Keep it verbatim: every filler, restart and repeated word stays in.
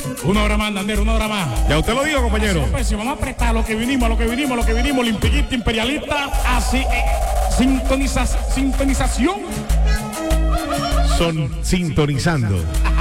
Una hora más, Andero, una hora más. Ya usted lo dijo, compañero. Así, pues, si vamos a apretar lo que vinimos, lo que vinimos, lo que vinimos, limpiquita, imperialista, así, eh, sintoniza, sintonización. Son sintonizando.